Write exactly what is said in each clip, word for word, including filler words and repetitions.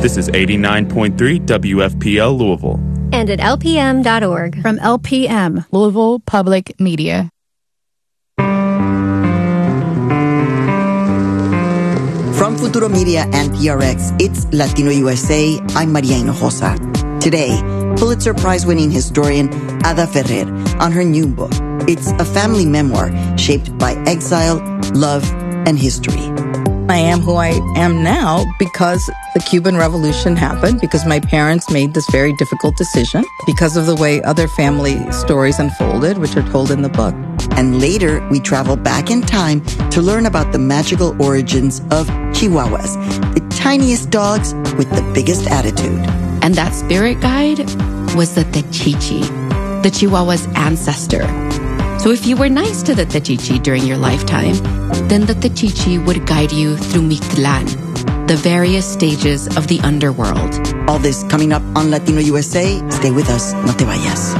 This is eighty-nine point three W F P L Louisville. And at L P M dot org. From L P M, Louisville Public Media. From Futuro Media and T R X, it's Latino U S A. I'm Maria Hinojosa. Today, Pulitzer Prize-winning historian Ada Ferrer on her new book. It's a family memoir shaped by exile, love, and history. I am who I am now because the Cuban Revolution happened, because my parents made this very difficult decision, because of the way other family stories unfolded, which are told in the book. And later, we travel back in time to learn about the magical origins of Chihuahuas, the tiniest dogs with the biggest attitude. And that spirit guide was the Techichi, the Chihuahua's ancestor. So if you were nice to the Techichi during your lifetime, then the Techichi would guide you through Mictlan, the various stages of the underworld. All this coming up on Latino U S A. Stay with us. No te vayas.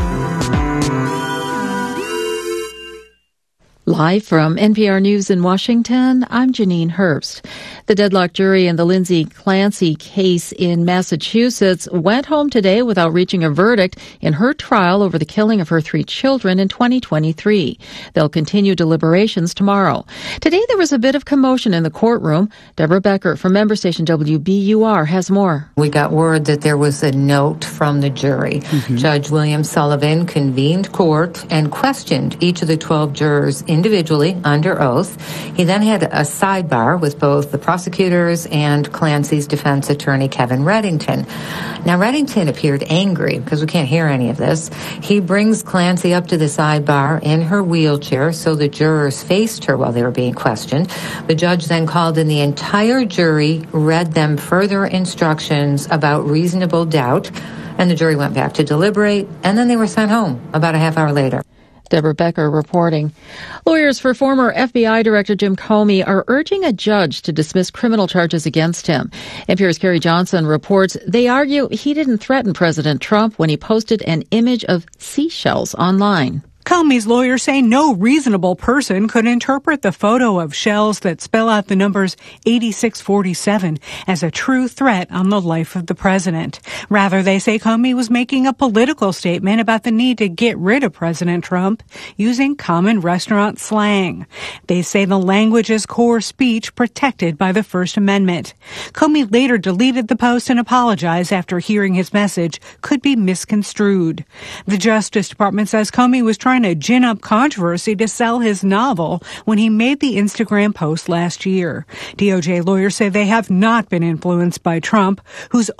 Live from N P R News in Washington, I'm Janine Herbst. The deadlocked jury in the Lindsay Clancy case in Massachusetts went home today without reaching a verdict in her trial over the killing of her three children in twenty twenty-three. They'll continue deliberations tomorrow. Today there was a bit of commotion in the courtroom. Deborah Becker from member station W B U R has more. We got word that there was a note from the jury. Mm-hmm. Judge William Sullivan convened court and questioned each of the twelve jurors individually under oath. He then had a sidebar with both the prosecutors and Clancy's defense attorney, Kevin Reddington. Now, Reddington appeared angry because we can't hear any of this. He brings Clancy up to the sidebar in her wheelchair so the jurors faced her while they were being questioned. The judge then called in the entire jury, read them further instructions about reasonable doubt, and the jury went back to deliberate, and then they were sent home about a half hour later. Deborah Becker reporting. Lawyers for former F B I Director Jim Comey are urging a judge to dismiss criminal charges against him. N P R's Carrie Johnson reports they argue he didn't threaten President Trump when he posted an image of seashells online. Comey's lawyers say no reasonable person could interpret the photo of shells that spell out the numbers eighty-six forty-seven as a true threat on the life of the president. Rather, they say Comey was making a political statement about the need to get rid of President Trump using common restaurant slang. They say the language is core speech protected by the First Amendment. Comey later deleted the post and apologized after hearing his message could be misconstrued. The Justice Department says Comey was trying to gin up controversy to sell his novel when he made the Instagram post last year. D O J lawyers say they have not been influenced by Trump, who's